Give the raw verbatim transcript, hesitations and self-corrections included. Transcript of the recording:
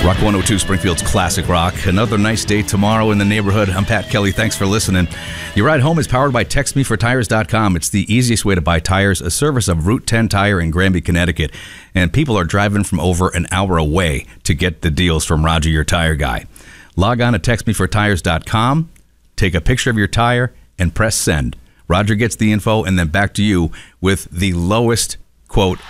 Rock one oh two, Springfield's classic rock. Another nice day tomorrow in the neighborhood. I'm Pat Kelly. Thanks for listening. Your ride home is powered by text me for tires dot com. It's the easiest way to buy tires, a service of Route ten Tire in Granby, Connecticut. And people are driving from over an hour away to get the deals from Roger, your tire guy. Log on to text me for tires dot com, take a picture of your tire, and press send. Roger gets the info and then back to you with the lowest, quote,